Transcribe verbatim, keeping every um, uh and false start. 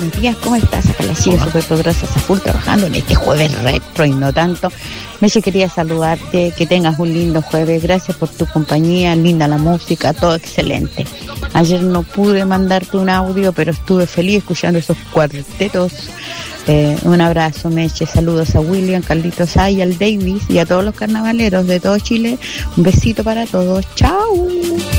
Buenos días, ¿cómo estás? Acá la sigue súper poderosa, a full trabajando en este jueves retro y no tanto. Meche, quería saludarte, que tengas un lindo jueves, gracias por tu compañía, linda la música, todo excelente. Ayer no pude mandarte un audio, pero estuve feliz escuchando esos cuartetos. Eh, un abrazo, Meche, saludos a William, Carlitos Ay, al Davis y a todos los carnavaleros de todo Chile. Un besito para todos, chao.